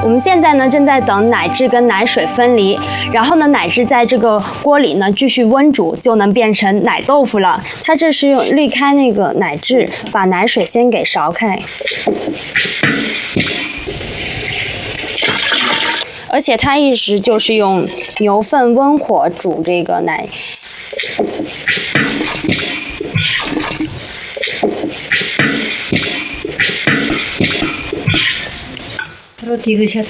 我们现在呢正在等奶汁跟奶水分离，然后呢奶汁在这个锅里呢继续温煮，就能变成奶豆腐了。它这是用滤开那个奶汁，把奶水先给勺开。而且它一直就是用牛粪温火煮这个奶。 Roti